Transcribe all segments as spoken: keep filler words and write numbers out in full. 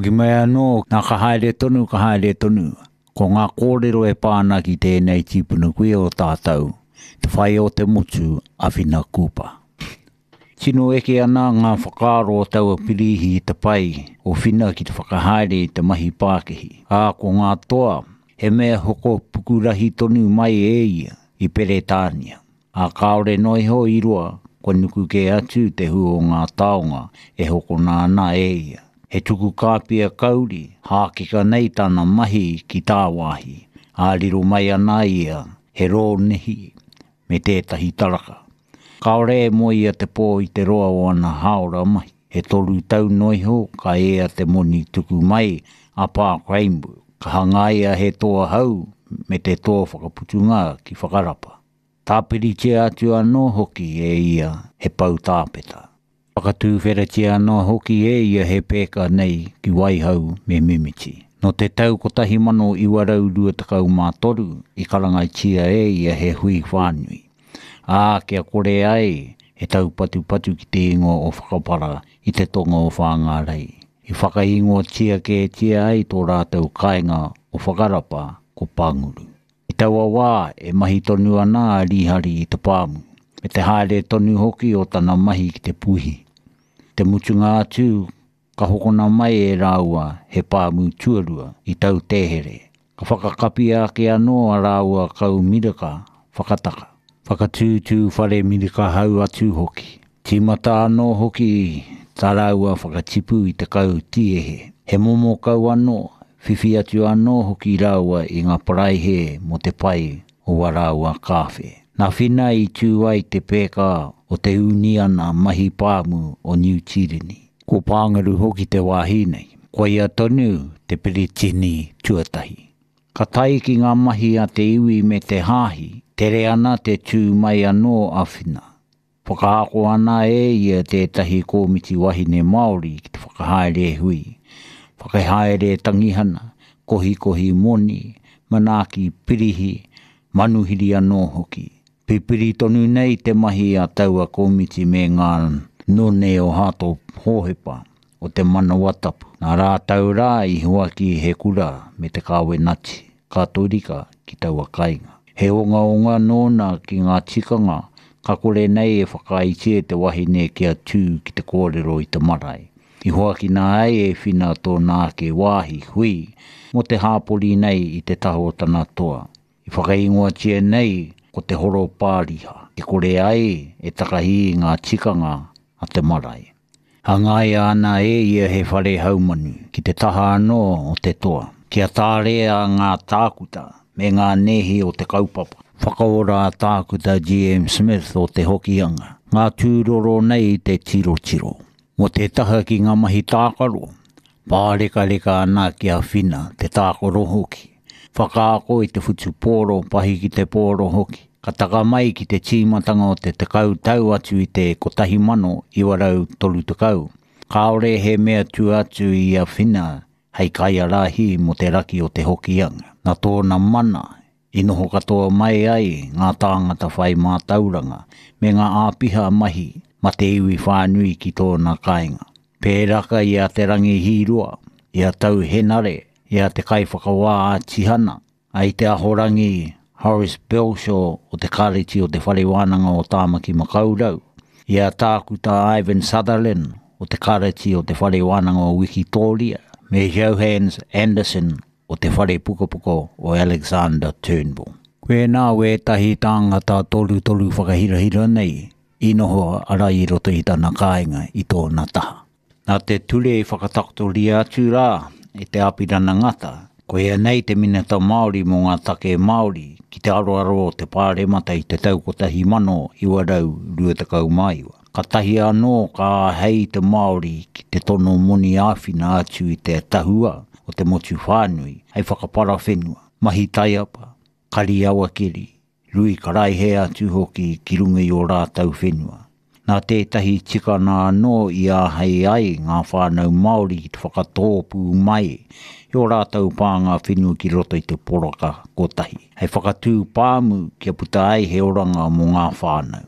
Whaki mai anō, nā ka haere tonu, ka haere tonu. Ko ngā kōrero e pāna ki tēnei tīpuna kui o tātou, te whai o te motu awhina kūpa. Tino eke ana ngā whakaaro taua pirihi i te pai o whina ki te whakahaere i te mahi Pākehi. Ā ko ngā toa, he mea hoko pukurahi tonu mai e ia i Peretania. A kaore noi ho i roa, ko nuku ke atu te hu o ngā taonga e hoko nāna e ia. He tuku kāpia kauri, hākika nei tāna mahi ki tā wāhi. Āriro mai ana ia, he rō nehi, me tētahi taraka. Kaore e mo ia te pō i te roa o ana haora mai. He toru tau noi ho, ka ea te moni tuku mai a Park Rainbow. Ka hangaia he toa hau, me te toa whakaputunga ki whakarapa. Tāpiri te atu anō hoki e ia, he pau tāpeta. Whakatū wheratia anō hoki e ia he pēka nei ki Waihau me Mimiti. No te tau kotahi mano iwarau rua takau mā toru, i karangai tia e ia he hui whānui. Ā, kia kore ai, he tau patu patu ki te ingo o whakapara i te tonga o whāngarei. I whakaingo tia ke tia ai tō rātau kāinga o whakarapa ko Pānguru. I taua wā e mahi tonu ana rihari i te pāmu. Me te haere tonu hoki o tana mahi ki te puhi. Te mutunga atu, ka hokona mai e rāua he pāmu tuarua i tau tehere. Ka whakakapi ake anō a rāua kau miraka, whakataka. Whakatūtū whare miraka hau atu hoki. Tīmata anō hoki tā rāua whakatipu i te kau tiehe. He momo kau anō, whiwhi atu anō hoki rāua i ngā paraihe mo te pai o warāua kāwhe. Nā whina i tū ai te pēka o te uniana mahi pāmu o New Tirini. Ko Pāngaru hoki te wāhi nei. Ko ia tonu te Peretini tuatahi. Ka tai ki ngā mahi a te iwi me te hāhi, tere ana te tū mai anō awhina. Whakaako ana e ia tētahi kōmiti wahine Māori ki te whakahaere hui. Whakahaere tangihana, kohi kohi moni, manaki pirihi, manuhiri anō hoki. Pipiri tonu nei te mahi a taua komiti me ngā none o hato hohepa o te manawatapu. Nā rātau rā i huaki he kura me te kawe nati, katorika ki taua kainga. He onga onga nōna ki ngā tikanga, ka kore nei e whakaitie te wahine kia tū ki te kōrero i te marae. I huaki nā ai e whina tō nā ke wāhi hui, mo te hāpori nei i te taho tana toa. I whakaingoa tia nei, ko te horo pāriha. Te kore ai e takahi ngā tikanga a te marae. Hangai ana e ia he whare haumanu ki te taha anō o te toa. Kia tārea ngā tākuta me ngā nehi o te kaupapa. Whakaora tākuta G M Smith o te hokianga. Ngā tūroro nei te tiro tiro. Mo te taha ki ngā mahi tākaro. Pāreka reka ana ki a whina te tākaro hoki. Whakaako i te whutu pōro pahi ki te pōro hoki. Ka taka mai ki te tīmatanga o te tekau tau atu i te kotahi mano i warau tolu tekau. Kaore he mea tu atu i a whina hei kaia rahi mo te raki o te hokianga. Nā tōna mana, i noho katoa mai ai ngā tāngata whai mā tauranga me ngā āpiha mahi ma te iwi whānui ki tōna kainga. Pēraka i a te rangi hīrua, i a tau henare, i a te kai whakawā a tihana, ai te ahorangi Horace Belshaw o te kareti o te wharewānanga o Tāmaki Makaurau, i a tākuta Ivan Sutherland o te kareti o te wharewānanga o Wikitoria, me Johannes Anderson o te whare pukapuka o Alexander Turnbull. Koe nā wētahi tāngata tolu tolu whakahirahira nei, i noho ara i roto i tāna kāinga i tōna taha. Nā te ture i whakatakotori atu rā, i te apirana ngata, ko ea nei te minata Māori mo ngā take Māori ki te aroaro o te pāremata i te taukotahi mano i warau rua takau maiwa. Ka tahi anō ka hei te Māori ki te tono moni āwhina atu i te tahua o te motu whānui, hei whakapara whenua, mahi taiapa, kari awakiri, rui karaihe atu hoki ki runga i o rātau whenua. Nā tētahi tika nā anō i a hei ai ngā whānau Māori ki te whakatōpu mai, i o rātau pānga whenua ki roto i te poraka kotahi. Hei whakatū pāmu kia puta ai he oranga mo ngā whānau.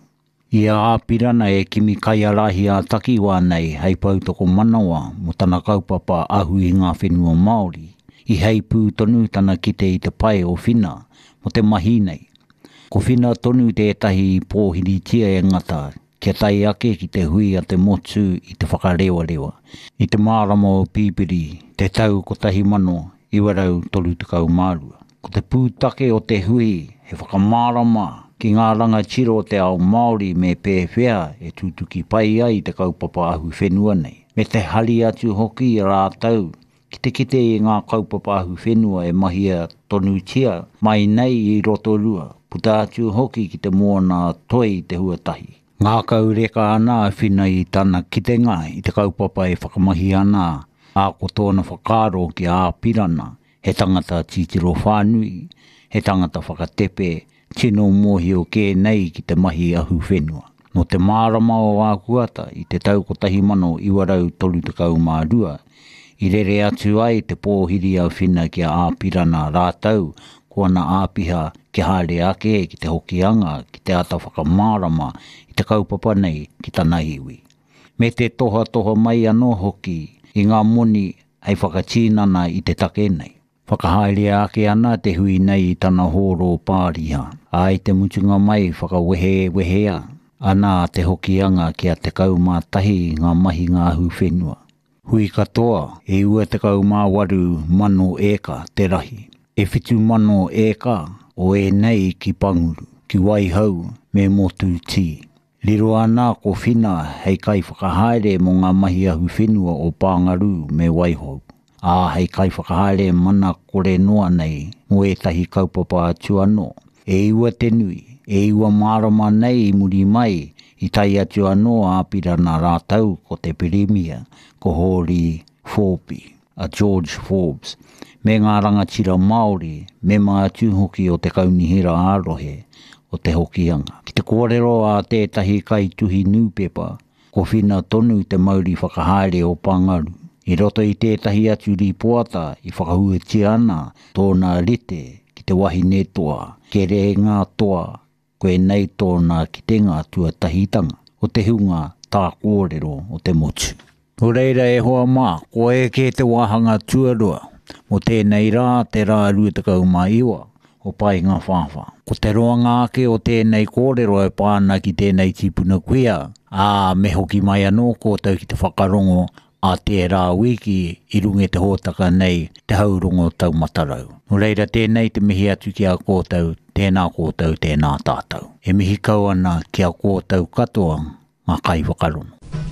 Ia āpirana e kimi kai alahi a takiwa nei hei pautoko manawa mo tana kaupapa ahu i ngā whenua Māori. I hei pū tonu tana kite i te pai o whina mo te mahi nei. Ko whina tonu te etahi i pōhiri tia e ngata kia tai ake ki te hui a te motu i te whakarewa rewa. I te mārama o pīpiri te tau ko tahi mano i warau tolu tukau mārua. Ko te pūtake o te hui he whakamārama ki ngā ranga tiro o te ao Māori me pēwhea e tūtuki pai ai te kaupapa ahu whenua nei. Me te hari atu hoki i rātau, ki te kite i ngā kaupapa ahu whenua e mahia tonu tia, mai nei i roto rua, puta atu hoki ki te moana toi te huatahi. Ngā kaureka ana whina i tana kitenga i te kaupapa e whakamahi ana, a ko tōna whakaro ki a pirana, he tangata titiro whānui, he tangata whakatepe, tino mohi o kē nei ki te mahi ahu whenua. No te mārama o ākuata i te tau ko tahi mano i warau tolu tukau mārua, i rere atu ai te pōhiri au whina ki a āpirana rātau, kua na āpiha ki haere ake ki te hokianga, ki te ata whakamārama, i te kaupapa nei ki tana iwi. Me te toha toha mai anō hoki, i ngā moni hei whakatīnana i te take nei. Whakahaere ake ana te hui nei i tana horo pāriha. Ai te mutunga mai whakawehe wehea. Ana te hokianga kia te kaumā tahi ngā mahi ngā hu whenua. Hui katoa e ua te kaumā waru mano eka te rahi. E whitu mano eka o e nei ki panguru, ki waihau me motu ti. Liro ana ko whina hei kai whakahaere mo ngā mahi ahu whenua o Pāngaru me waihau. A hei kai whakahaere mana kore noa nei mo e tahi kaupapa atu anō. E iua te nui, e iua mārama nei i muri mai i tai atu anō āpirana rātau ko te Pirimia, ko Hori Forbes, a George Forbes, me ngā rangatira Māori, me mā atu hoki o te kaunihira ārohe o te hokianga. Ki te kōrero a tētahi kai tuhi newspaper, ko whina tonu te mauri whakahaere o Pāngaru. I roto i tētahi atu ripoata i whakahuatia ana tōna rite ki te wahi netoa, ke re ngā toa, koe nei tōna ki te ngā tuatahitanga, o te hunga tā kōrero o te motu. O reira e hoa mā, ko e ke te wahanga tuarua, mo tēnei rā te rā ruatakau mā iwa, o pai ngā whāwha. Ko te roanga ake o tēnei kōrero e pāna ki tēnei tipuna kuia, ā me hoki mai anō ko tau ki te whakarongo, a te rā wiki i runge te hōtaka nei te haurongo tau matarau. No reira tēnei te mihi atu ki a kōtau, tēnā kōtau, tēnā tātau. E mihi kau ana ki a kōtau katoa ngā kai whakarongo.